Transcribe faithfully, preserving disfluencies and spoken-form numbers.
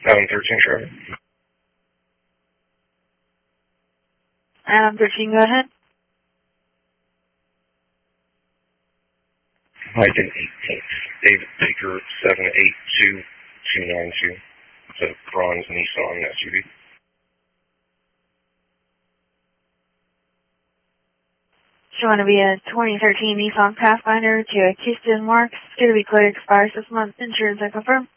Adam thirteen, Trevor. Adam thirteen, go ahead. Hi, David Baker, seven eight two two nine two. It's a bronze Nissan S U V. You want to be a twenty thirteen Nissan Pathfinder to a Houston Marks. It's going to be clear, expires this month. Insurance, I confirm.